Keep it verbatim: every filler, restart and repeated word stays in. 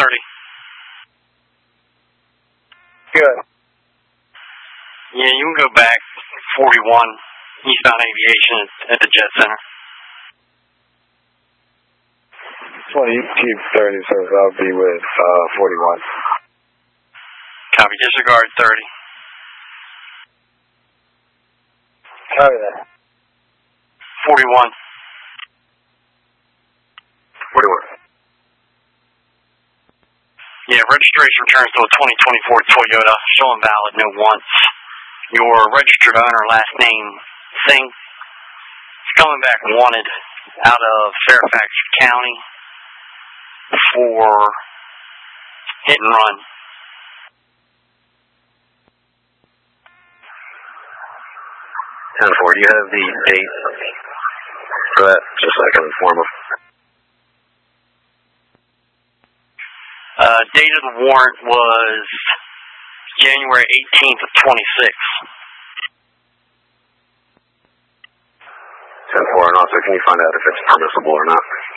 thirty. Good. Yeah, you can go back forty-one, eastbound aviation at the Jet Center. Just want to keep thirty, so I'll be with uh, forty-one. Copy, disregard thirty. Copy that. forty-one. forty-one. Yeah, registration returns to a twenty twenty-four Toyota, showing valid, no once. Your registered owner, last name, Singh, is coming back wanted out of Fairfax County for hit and run. ten four, do you have the date for that, just so I can inform them? Uh, date of the warrant was January eighteenth of twenty-six. ten four, and also can you find out if it's permissible or not?